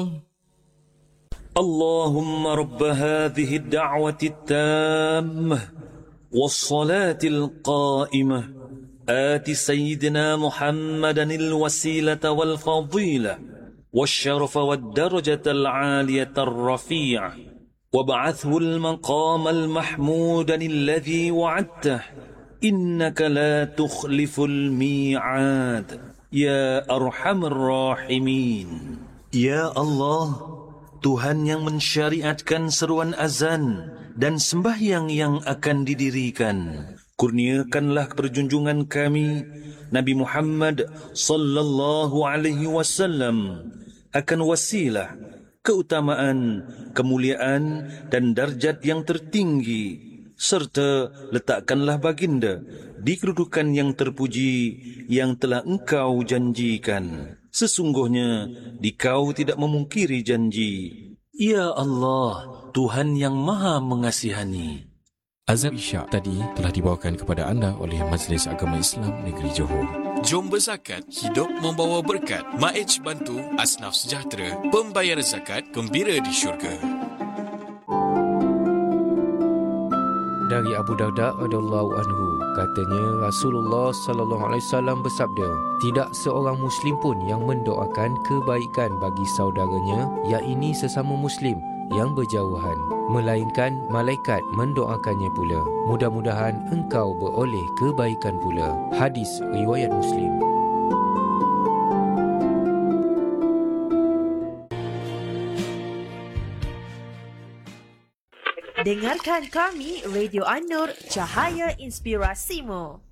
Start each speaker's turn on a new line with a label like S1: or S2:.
S1: اللهم رب هذه الدعوة التامة والصلاة القائمة آت سيدنا محمدا الوسيلة والفضيلة والشرف والدرجة العالية الرفيعة وابعثه المقام المحمود الذي وعدته إنك لا تخلف الميعاد يا أرحم الراحمين. Ya Allah, Tuhan yang mensyariatkan seruan azan dan sembahyang yang akan didirikan, kurniakanlah perjunjungan kami Nabi Muhammad sallallahu alaihi wasallam akan wasilah, keutamaan, kemuliaan dan darjat yang tertinggi, serta letakkanlah baginda di kedudukan yang terpuji yang telah engkau janjikan. Sesungguhnya dikau tidak memungkiri janji. Ya Allah, Tuhan yang Maha Mengasihani.
S2: Azan Isyak tadi telah dibawakan kepada anda oleh Majlis Agama Islam Negeri Johor.
S3: Jom berzakat, hidup membawa berkat. MAEJ bantu Asnaf Sejahtera. Pembayar zakat gembira di syurga.
S4: Dari Abu Darda radhiyallahu anhu, katanya Rasulullah sallallahu alaihi wasallam bersabda, tidak seorang muslim pun yang mendoakan kebaikan bagi saudaranya, yakni sesama muslim yang berjauhan, melainkan malaikat mendoakannya pula. Mudah-mudahan engkau beroleh kebaikan pula. Hadis riwayat Muslim.
S5: Dengarkan kami Radio An-Nur, Cahaya Inspirasimu.